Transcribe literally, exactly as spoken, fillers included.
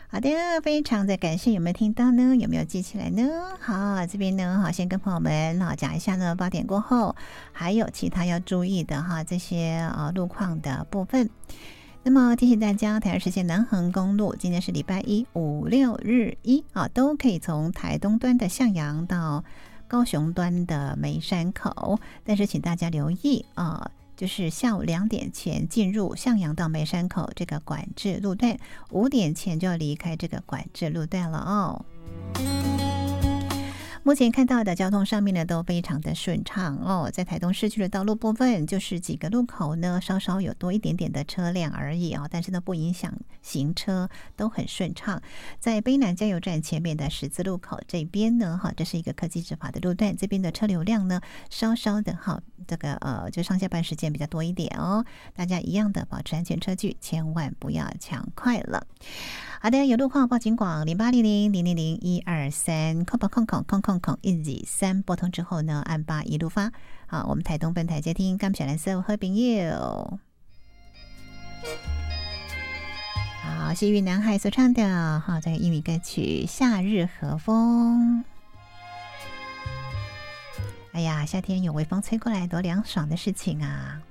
好的，非常的感谢，有没有听到呢？有没有记起来呢？好，这边呢，好，先跟朋友们好讲一下呢，八点过后还有其他要注意的哈，这些呃路况的部分。那么提醒大家，台二十线南横公路今天是礼拜一、五六日一啊，都可以从台东端的向阳到高雄端的梅山口，但是请大家留意啊。就是下午两点前进入向阳到梅山口这个管制路段，五点前就要离开这个管制路段了哦。目前看到的交通上面呢都非常的顺畅哦，在台东市区的道路部分，就是几个路口呢稍稍有多一点点的车辆而已哦，但是呢不影响行车，都很顺畅。在卑南加油站前面的十字路口这边呢，哈，这是一个科技执法的路段，这边的车流量呢稍稍的哈，这个呃就上下班时间比较多一点哦，大家一样的保持安全车距，千万不要抢快了。好的，有路况报警广零八零零零零零一二三空空空空空空空一二三拨通之后呢，按八一路发。好，我们台东分台接听，感谢蓝色和朋友。好，是云南海所唱的好这个英语歌曲《夏日和风》。哎呀，夏天有微风吹过来，多凉爽的事情啊！